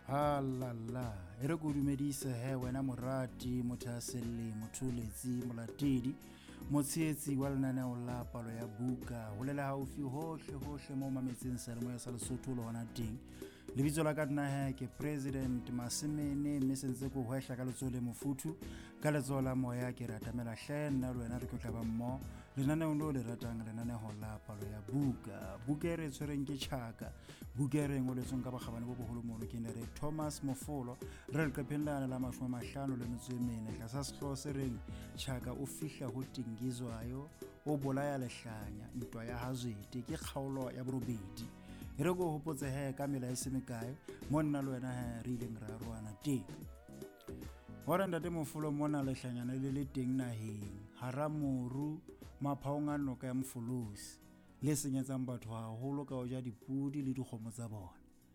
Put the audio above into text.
halala e re ko dumedise he wena morati mothaselle motholetsi molatedi motsheetsi wa lenaneo la palo ya buka ho lela haufi hohle mo mametseng selemo ya sa Lesotho le hona teng lebitso la ka nna he ke president Masimene mme sentse ko hwehla ka letsole mofuthu ka letsola la moya ke ratamela hle nna le wena re tlo tla ba mmo lenaneo lo le ratang lenaneo la palo ya buka buka re tshwereng ke Chaka buka re ngoletsweng ka bagabane bo boholo mo ke ne re Thomas Mofolo re le qephelana la 50 le metswemene tla sa sehlo se reng Chaka o fihla ho tingizwayo o bolaya lehlanya ntwa ya Hazwete ke kgaolo ya borobedi re go hopotse he ka mela e semekae monna le wena he re ileng ra roana teng hora ntate Mofolo mona lehlanyana le teng naheng haramoru maphaonga noka ya mfolosi le senyetsang batho haholo ka ho ja dipudi le dikgomo tsa bona